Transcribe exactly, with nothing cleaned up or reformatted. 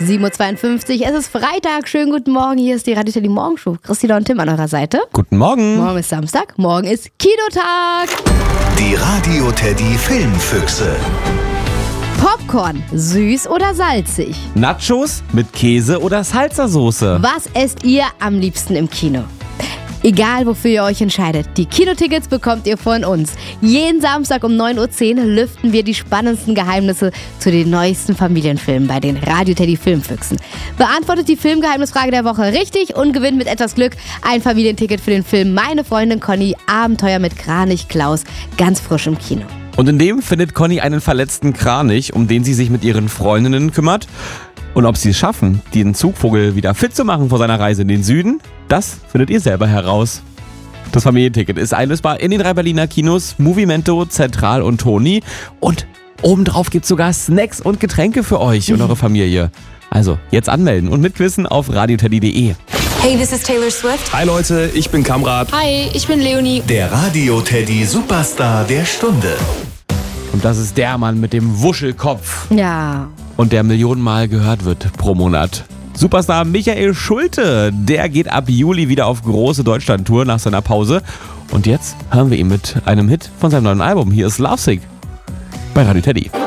sieben Uhr zweiundfünfzig, es ist Freitag, schönen guten Morgen, hier ist die Radio Teddy Morgenshow. Christina und Tim an eurer Seite. Guten Morgen. Morgen ist Samstag, morgen ist Kinotag. Die Radio Teddy Filmfüchse. Popcorn, süß oder salzig? Nachos mit Käse oder Salsa-Soße? Was esst ihr am liebsten im Kino? Egal, wofür ihr euch entscheidet, die Kinotickets bekommt ihr von uns. Jeden Samstag um neun Uhr zehn lüften wir die spannendsten Geheimnisse zu den neuesten Familienfilmen bei den Radio Teddy Filmfüchsen. Beantwortet die Filmgeheimnisfrage der Woche richtig und gewinnt mit etwas Glück ein Familienticket für den Film Meine Freundin Conny, Abenteuer mit Kranich Klaus, ganz frisch im Kino. Und in dem findet Conny einen verletzten Kranich, um den sie sich mit ihren Freundinnen kümmert. Und ob sie es schaffen, den Zugvogel wieder fit zu machen vor seiner Reise in den Süden, das findet ihr selber heraus. Das Familienticket ist einlösbar in den drei Berliner Kinos Moviemento, Zentral und Toni. Und obendrauf gibt es sogar Snacks und Getränke für euch und eure Familie. Also jetzt anmelden und mitquissen auf radioteddy punkt de. Hey, this is Taylor Swift. Hi Leute, ich bin Kamrat. Hi, ich bin Leonie. Der Radio Teddy Superstar der Stunde. Und das ist der Mann mit dem Wuschelkopf. Ja. Und der millionenmal gehört wird pro Monat. Superstar Michael Schulte, der geht ab Juli wieder auf große Deutschland-Tour nach seiner Pause. Und jetzt hören wir ihn mit einem Hit von seinem neuen Album. Hier ist Lovesick bei Radio Teddy.